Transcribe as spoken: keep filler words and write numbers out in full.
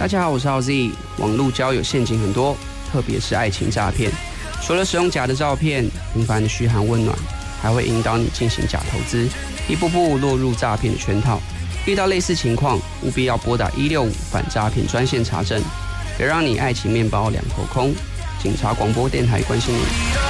大家好，我是浩 Z。网络交友陷阱很多，特别是爱情诈骗。除了使用假的照片、频繁的嘘寒问暖，还会引导你进行假投资，一步步落入诈骗的圈套。遇到类似情况，务必要拨打一六五反诈骗专线查证，别让你爱情面包两头空。警察广播电台关心你。